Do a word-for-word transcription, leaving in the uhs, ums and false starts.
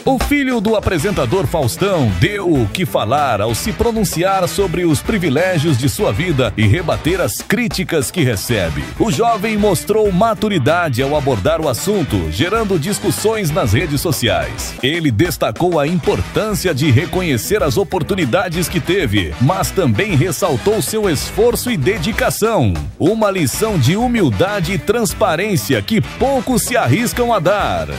O filho do apresentador Faustão deu o que falar ao se pronunciar sobre os privilégios de sua vida e rebater as críticas que recebe. O jovem mostrou maturidade ao abordar o assunto, gerando discussões nas redes sociais. Ele destacou a importância de reconhecer as oportunidades que teve, mas também ressaltou seu esforço e dedicação. Uma lição de humildade e transparência que poucos se arriscam a dar.